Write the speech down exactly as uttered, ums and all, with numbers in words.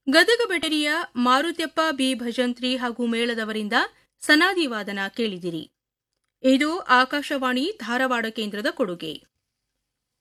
Gadag ಬೆಟರಿಯ Marutyappa B Bhajantri ಹಾಗೂ ಮೇಳದವರಿಂದ ಸನಾದಿ ವಾದನ ಕೇಳಿದಿರಿ. ಇದು ಆಕಾಶವಾಣಿ ಧಾರವಾಡ ಕೇಂದ್ರದ ಕೊಡುಗೆ.